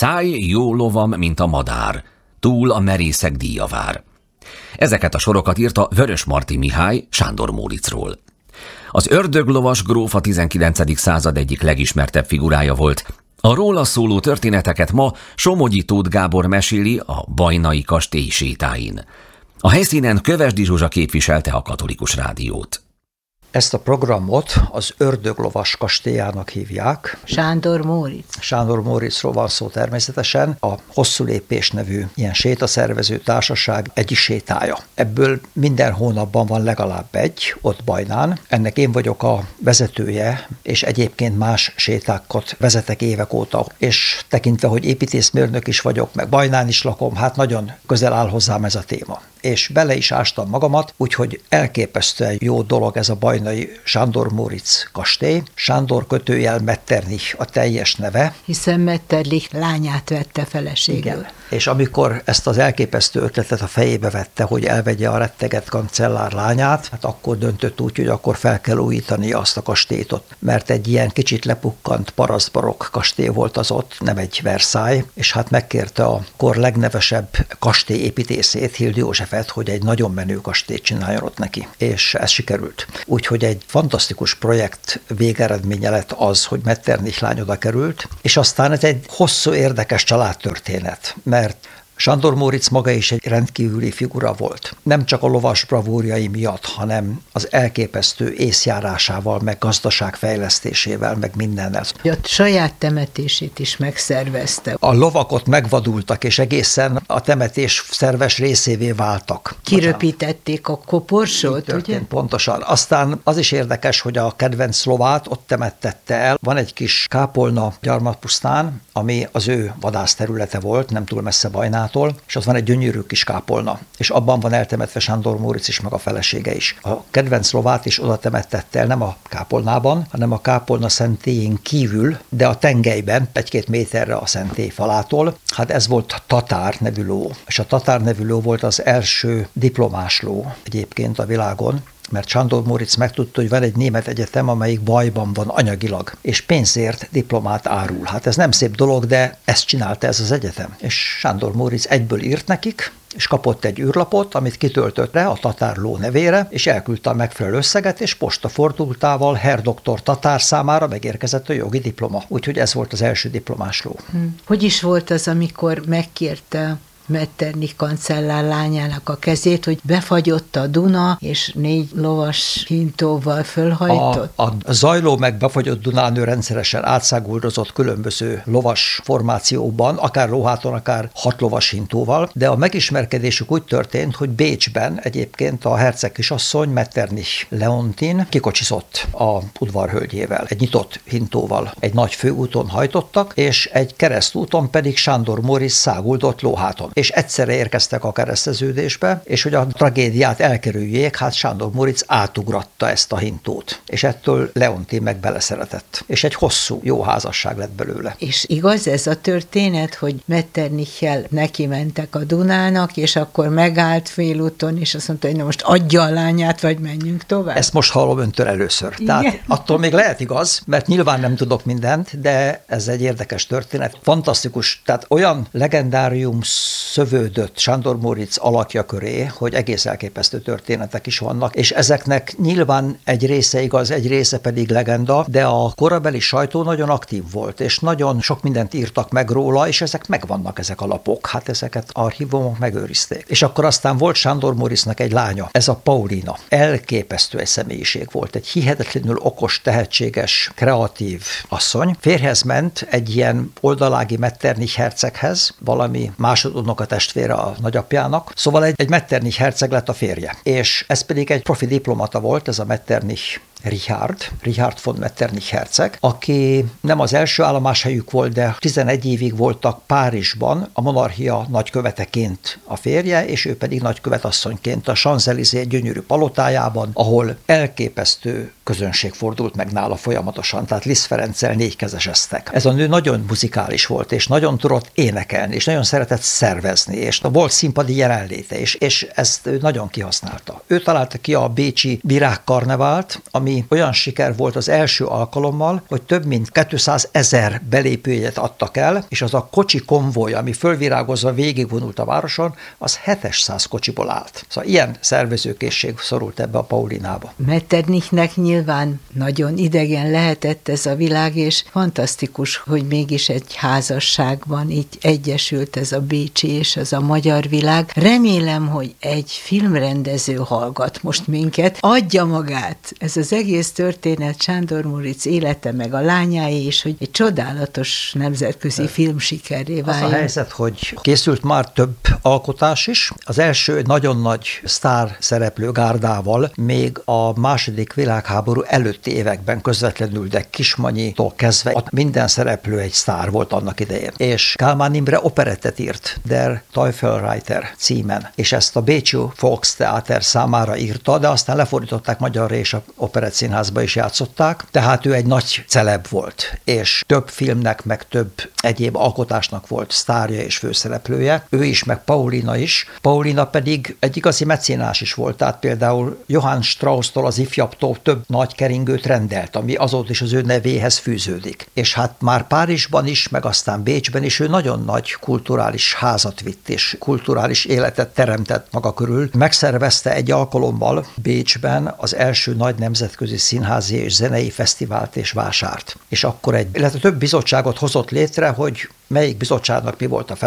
Száj, jó lovam, mint a madár, túl a merészek díja vár. Ezeket a sorokat írta Vörösmarty Mihály Sándor Móriczról. Az ördöglovas gróf a 19. század egyik legismertebb figurája volt. A róla szóló történeteket ma Somogyi Tóth Gábor meséli a Bajnai kastély sétáin. A helyszínen Kövesdi Zsuzsa képviselte a Katolikus Rádiót. Ezt a programot az Ördöglovas kastélyának hívják. Sándor Móricz. Sándor Móriczról van szó természetesen. A Hosszú Lépés nevű ilyen sétaszervező társaság egyik sétája. Ebből minden hónapban van legalább egy, ott Bajnán. Ennek én vagyok a vezetője, és egyébként más sétákat vezetek évek óta. És tekintve, hogy építészmérnök is vagyok, meg Bajnán is lakom, hát nagyon közel áll hozzám ez a téma. És bele is ástam magamat, úgyhogy elképesztően jó dolog ez a bajnai Sándor Móricz kastély. Sándor kötőjel Metternich a teljes neve. Hiszen Metternich lányát vette feleségül. Igen. És amikor ezt az elképesztő ötletet a fejébe vette, hogy elvegye a retteget kancellár lányát, hát akkor döntött úgy, hogy akkor fel kell újítani azt a kastélyt ott. Mert egy ilyen kicsit lepukkant parasztbarokk kastély volt az ott, nem egy Versailles, és hát megkérte a kor legnevesebb kastélyépítészét, Hildy Józsefet, hogy egy nagyon menő kastélyt csináljon ott neki. És ez sikerült. Úgyhogy egy fantasztikus projekt végeredménye lett az, hogy Metternich lány oda került, és aztán ez egy hosszú érdekes családtörténet, mert Sándor Móricz maga is egy rendkívüli figura volt. Nem csak a lovas bravúrjai miatt, hanem az elképesztő észjárásával, meg gazdaságfejlesztésével, meg mindennel. A saját temetését is megszervezte. A lovak ott megvadultak, és egészen a temetés szerves részévé váltak. Kiröpítették a koporsót, ugye? Pontosan. Aztán az is érdekes, hogy a kedvenc lovát ott temettette el. Van egy kis kápolna Gyarmatpusztán, ami az ő vadászterülete volt, nem túl messze Bajnától, és ott van egy gyönyörű kis kápolna, és abban van eltemetve Sándor Móricz is, meg a felesége is. A kedvenc lovát is oda temettette el, nem a kápolnában, hanem a kápolna szentélyén kívül, de a tengelyben, 1-2 méterre a szentély falától. Hát ez volt Tatár nevű ló, és a Tatár nevű ló volt az első diplomás ló egyébként a világon, mert Sándor Móricz megtudta, hogy van egy német egyetem, amelyik bajban van anyagilag, és pénzért diplomát árul. Hát ez nem szép dolog, de ezt csinálta ez az egyetem. És Sándor Móricz egyből írt nekik, és kapott egy űrlapot, amit kitöltött le a Tatár ló nevére, és elküldte a megfelelő összeget, és postafordultával Herr Dr. Tatár számára megérkezett a jogi diploma. Úgyhogy ez volt az első diplomás ló. Hogy is volt az, amikor megkérte Metternich kancellár lányának a kezét, hogy befagyott a Duna, és 4 lovas hintóval fölhajtott? A zajló meg befagyott Dunán ő rendszeresen átszáguldozott különböző lovas formációkban, akár lóháton, akár 6 lovas hintóval, de a megismerkedésük úgy történt, hogy Bécsben egyébként a herceg kisasszony Metternich Leontin kikocsizott a udvarhölgyével, egy nyitott hintóval. Egy nagy főúton hajtottak, és egy keresztúton pedig Sándor Móricz száguldott lóháton. És egyszerre érkeztek a kereszteződésbe, és hogy a tragédiát elkerüljék, hát Sándor Móricz átugratta ezt a hintót. És ettől Leontin meg beleszeretett. És egy hosszú, jó házasság lett belőle. És igaz ez a történet, hogy Metternichel neki mentek a Dunának, és akkor megállt félúton, és azt mondta, hogy na most adja a lányát, vagy menjünk tovább? Ezt most hallom öntől először. Igen. Tehát attól még lehet igaz, mert nyilván nem tudok mindent, de ez egy érdekes történet. Fantasztikus, tehát olyan legendárium szövődött Sándor Móricz alakja köré, hogy egész elképesztő történetek is vannak, és ezeknek nyilván egy része igaz, egy része pedig legenda, de a korabeli sajtó nagyon aktív volt, és nagyon sok mindent írtak meg róla, és ezek megvannak, ezek a lapok, hát ezeket archívumok megőrizték. És akkor aztán volt Sándor Móricznak egy lánya, ez a Paulina. Elképesztő egy személyiség volt, egy hihetetlenül okos, tehetséges, kreatív asszony. Férjhez ment egy ilyen oldalági Metternich herceghez, valami másodunokatestvére a nagyapjának, szóval egy Metternich herceg lett a férje. És ez pedig egy profi diplomata volt, ez a Metternich Richard von Metternich herceg, aki nem az első állomáshelyük volt, de 11 évig voltak Párizsban a monarchia nagyköveteként a férje, és ő pedig nagykövetasszonyként a Champs-Élysées gyönyörű palotájában, ahol elképesztő közönség fordult meg nála folyamatosan, tehát Liszt Ferenccel négykezeseztek. Ez a nő nagyon muzikális volt, és nagyon tudott énekelni, és nagyon szeretett szervezni, és volt színpadi jelenléte, és ezt ő nagyon kihasználta. Ő találta ki a bécsi virágkarnevált, ami olyan siker volt az első alkalommal, hogy több mint 200 000 belépőjegyet adtak el, és az a kocsi konvoj, ami fölvirágozva végigvonult a városon, az 700 kocsiból állt. Szóval ilyen szervezőkészség szorult ebbe a Paulinába. Metternichnek nyilván nagyon idegen lehetett ez a világ, és fantasztikus, hogy mégis egy házasságban így egyesült ez a bécsi és ez a magyar világ. Remélem, hogy egy filmrendező hallgat most minket, adja magát. Ez az egész történet, Sándor Móricz élete meg a lányái is, hogy egy csodálatos nemzetközi filmsikerré váljon. Az a helyzet, hogy készült már több alkotás is. Az első nagyon nagy sztár szereplő gárdával még a második világháború előtti években közvetlenül, de Kismanyitól kezdve ott minden szereplő egy sztár volt annak idején. És Kálmán Imre operettet írt, Der Teufelreiter címen, és ezt a bécsi Volkstheater számára írta, de aztán lefordították magyarra, és a Operettszínházba is játszották, tehát ő egy nagy celeb volt, és több filmnek, meg több egyéb alkotásnak volt sztárja és főszereplője, ő is, meg Paulina is. Paulina pedig egy igazi mecénás is volt, tehát például Johann Strauss-tól, az ifjabbtól több nagy keringőt rendelt, ami azóta is az ő nevéhez fűződik. És hát már Párizsban is, meg aztán Bécsben is ő nagyon nagy kulturális házat vitt, és kulturális életet teremtett maga körül. Megszervezte egy alkalommal Bécsben az első nagy nemzetközi színházi és zenei fesztivált és vásárt. És akkor illetve több bizottságot hozott létre, hogy melyik bizottságnak mi volt a